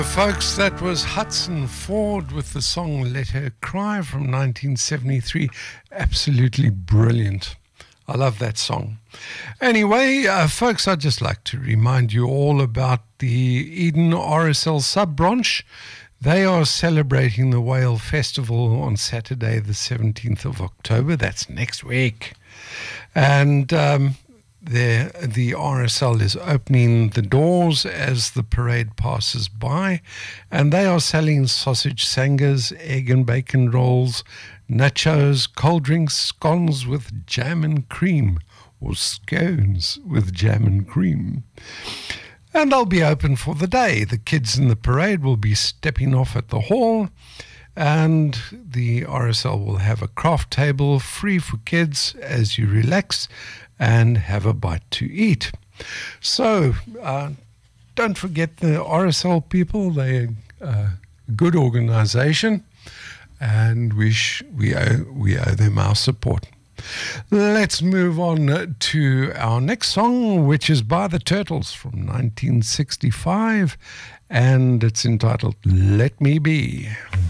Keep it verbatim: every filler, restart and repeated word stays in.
Folks, that was Hudson Ford with the song Let Her Cry from nineteen seventy-three. Absolutely brilliant. I love that song. Anyway, uh, folks, I'd just like to remind you all about the Eden R S L sub-branch. They are celebrating the Whale Festival on Saturday, the seventeenth of October. That's next week. And um, the, the R S L is opening the doors as the parade passes by. And they are selling sausage sangers, egg and bacon rolls, nachos, cold drinks, scones with jam and cream, or scones with jam and cream. And they'll be open for the day. The kids in the parade will be stepping off at the hall, and the R S L will have a craft table free for kids as you relax and have a bite to eat. So uh, don't forget the R S L people. They're a good organization, and we sh- we owe, we owe them our support. Let's move on to our next song, which is by the Turtles from nineteen sixty-five, and it's entitled Let Me Be.